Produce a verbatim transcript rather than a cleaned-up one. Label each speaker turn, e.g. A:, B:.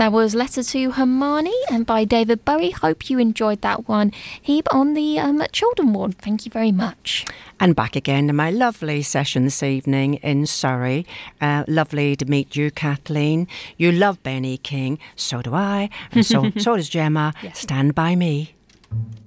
A: That was Letter to Hermione and by David Bowie. Hope you enjoyed that one. Hebe on the um, Children Ward. Thank you very much.
B: And back again to my lovely session this evening in Surrey. Uh, lovely to meet you, Kathleen. You love Benny King. So do I. And so, so does Gemma. Yes. Stand by me.